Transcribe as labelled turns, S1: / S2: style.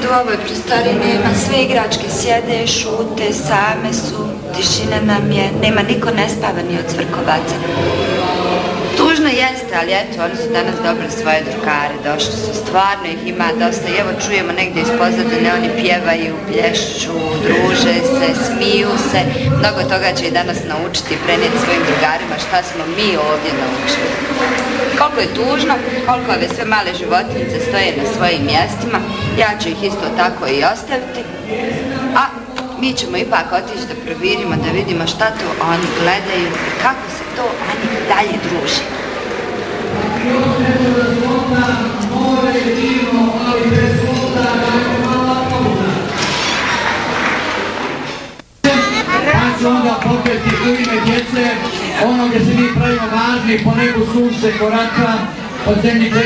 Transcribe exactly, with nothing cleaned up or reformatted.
S1: u ovoj prostoriji nema, sve igračke sjede, šute, same su, tišina nam je, nema, niko ne spava ni od cvrkovaca. Tužno jeste, ali eto, oni su danas dobili svoje drugare, došli su, stvarno ih ima dosta i evo čujemo negdje iz pozadine, oni pjevaju, plješću, druže se, smiju se, mnogo toga će i danas naučiti i prenijeti svojim drugarima šta smo mi ovdje naučili. Koliko je tužno, koliko ove sve male životinice stoje na svojim mjestima, ja ću ih isto tako i ostaviti, a mi ćemo ipak otići da provirimo, da vidimo šta to oni gledaju i kako se to oni dalje druže.
S2: Pa ću onda popeti u ime djece, ono gdje se mi pravimo važni, po nebu sunce koraka, od zemlji